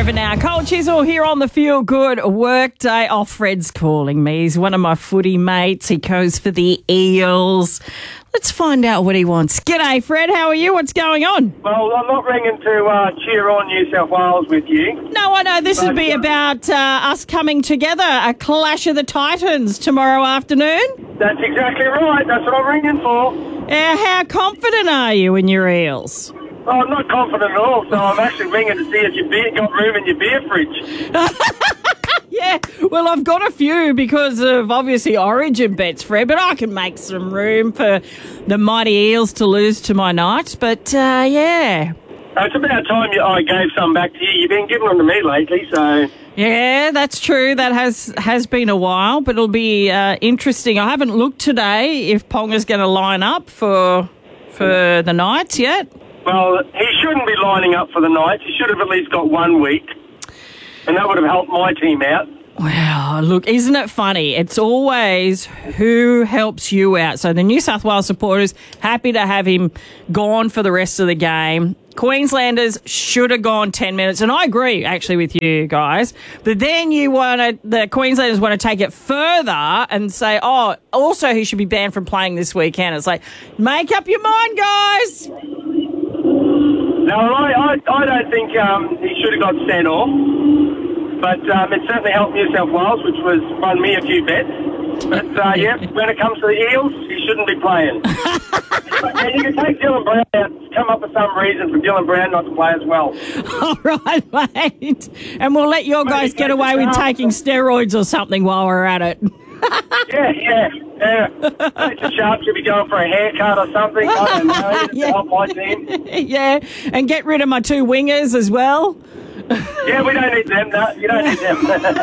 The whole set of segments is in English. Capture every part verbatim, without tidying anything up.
over now. Cole Chisel here on the Feel Good Workday. Oh, Fred's calling me. He's one of my footy mates. He goes for the Eels. Let's find out what he wants. G'day, Fred. How are you? What's going on? Well, I'm not ringing to uh, cheer on New South Wales with you. No, I know. This would be about uh, us coming together, a clash of the Titans tomorrow afternoon. That's exactly right. That's what I'm ringing for. Uh, how confident are you in your Eels? Oh, I'm not confident at all, so I'm actually ringing to see if your beer got room in your beer fridge. Yeah, well, I've got a few because of obviously Origin bets, Fred, but I can make some room for the mighty Eels to lose to my Knights. But, uh, yeah. It's about time you, I gave some back to you. You've been giving them to me lately, so... Yeah, that's true. That has has been a while, but it'll be uh, interesting. I haven't looked today if Ponga's going to line up for for the Knights yet. Well, he shouldn't be lining up for the Knights. He should have at least got one week, and that would have helped my team out. Wow, look, isn't it funny? It's always who helps you out. So the New South Wales supporters, happy to have him gone for the rest of the game. Queenslanders should have gone ten minutes. And I agree, actually, with you guys. But then you want to, the Queenslanders want to take it further and say, oh, also he should be banned from playing this weekend. It's like, make up your mind, guys. No, I, I, I don't think um, he should have got sent off. But um, it certainly helped New South Wales, which was won me a few bets. But, uh, yeah, when it comes to the Eels, he shouldn't be playing. And you can take Dylan Brown out, come up with some reason for Dylan Brown not to play as well. All right, mate. And we'll let your guys get away with taking steroids or something while we're at it. yeah, yeah, yeah. Mr Sharp should be going for a haircut or something. I don't know, yeah. to help my team. Yeah, and get rid of my two wingers as well. Yeah, we don't need them. No, you don't need them.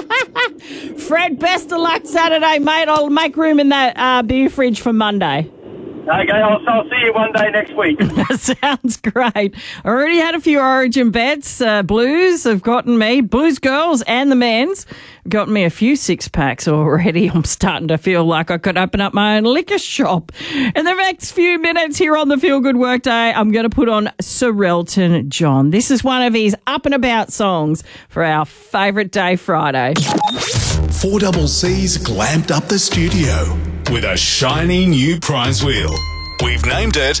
Fred, best of luck Saturday, mate. I'll make room in that uh, beer fridge for Monday. Okay, I'll, I'll see you one day next week. That sounds great. I already had a few Origin bets. Uh, Blues have gotten me, Blues girls and the men's, have gotten me a few six-packs already. I'm starting to feel like I could open up my own liquor shop. In the next few minutes here on the Feel Good Workday, I'm going to put on Sir Elton John. This is one of his up-and-about songs for our favourite day, Friday. four C C's glamped up the studio with a shiny new prize wheel. We've named it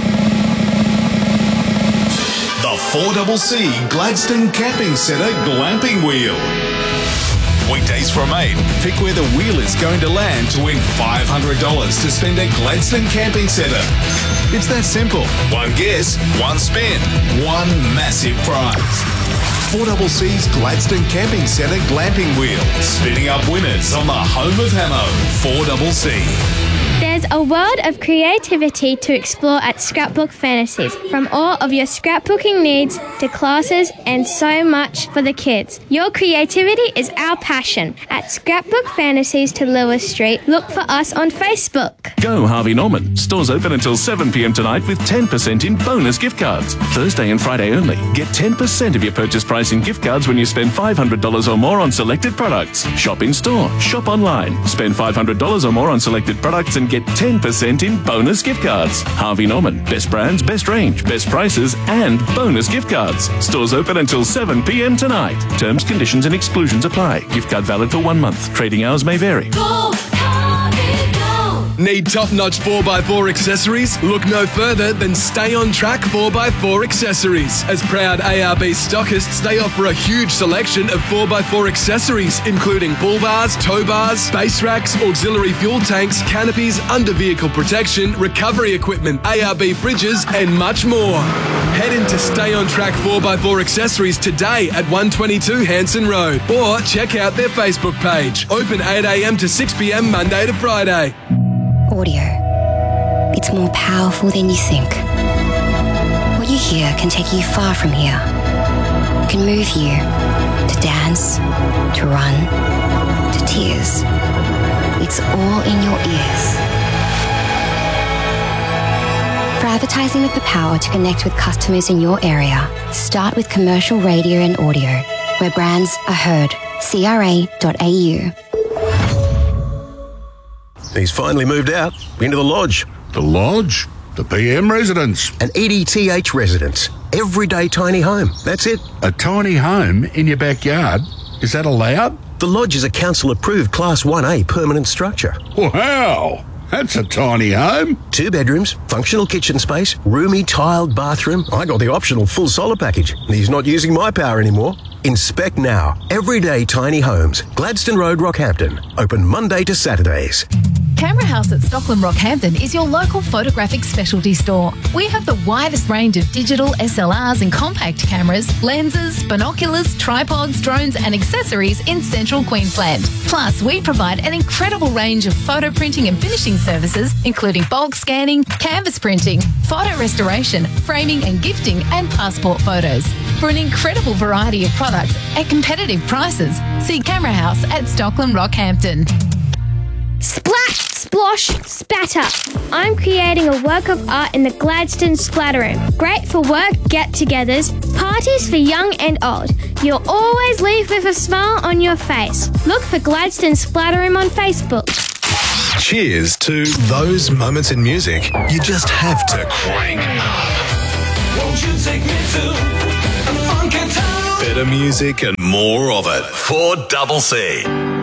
the four C C Gladstone Camping Centre Glamping Wheel. Weekdays from eight, pick where the wheel is going to land to win five hundred dollars to spend at Gladstone Camping Centre. It's that simple. One guess, one spin, one massive prize. four C C's Gladstone Camping Centre Glamping Wheel, spinning up winners on the home of Hamo, four C C. There's a world of creativity to explore at Scrapbook Fantasies, from all of your scrapbooking needs to classes and so much for the kids. Your creativity is our passion. At Scrapbook Fantasies to Lewis Street, look for us on Facebook. Go Harvey Norman. Stores open until seven p.m. tonight with ten percent in bonus gift cards. Thursday and Friday only. Get ten percent of your purchase price in gift cards when you spend five hundred dollars or more on selected products. Shop in store. Shop online. Spend five hundred dollars or more on selected products and get ten percent in bonus gift cards. Harvey Norman. Best brands, best range, best prices, and bonus gift cards. Stores open until seven p.m. tonight. Terms, conditions, and exclusions apply. Gift card valid for one month. Trading hours may vary. Go, Harvey, go. Need top-notch four by four accessories? Look no further than Stay On Track four by four accessories. As proud A R B stockists, they offer a huge selection of four by four accessories, including bull bars, tow bars, base racks, auxiliary fuel tanks, canopies, under-vehicle protection, recovery equipment, A R B fridges, and much more. Head into Stay On Track four by four accessories today at one twenty-two Hanson Road, or check out their Facebook page. Open eight a.m. to six p.m. Monday to Friday. Audio. It's more powerful than you think. What you hear can take you far from here. It can move you to dance, to run, to tears. It's all in your ears. For advertising with the power to connect with customers in your area, start with commercial radio and audio, where brands are heard. C R A dot A U. He's finally moved out into the lodge. The lodge? The P M residence? An E D T H residence. everyday tiny home. That's it. A tiny home in your backyard? Is that allowed? The Lodge is a council-approved Class one A permanent structure. Wow, that's a tiny home. Two bedrooms, functional kitchen space, roomy tiled bathroom. I got the optional full solar package. He's not using my power anymore. Inspect now. Everyday tiny homes. Gladstone Road, Rockhampton. Open Monday to Saturdays. Camera House at Stockland Rockhampton is your local photographic specialty store. We have the widest range of digital S L Rs and compact cameras, lenses, binoculars, tripods, drones and accessories in central Queensland. Plus, we provide an incredible range of photo printing and finishing services, including bulk scanning, canvas printing, photo restoration, framing and gifting, and passport photos. For an incredible variety of products at competitive prices, see Camera House at Stockland Rockhampton. Splash, splosh, spatter. I'm creating a work of art in the Gladstone Splatter Room. Great for work get-togethers, parties for young and old. You'll always leave with a smile on your face. Look for Gladstone Splatter Room on Facebook. Cheers to those moments in music you just have to crank up. Won't you take me to a funky town? Better music and more of it. four double C.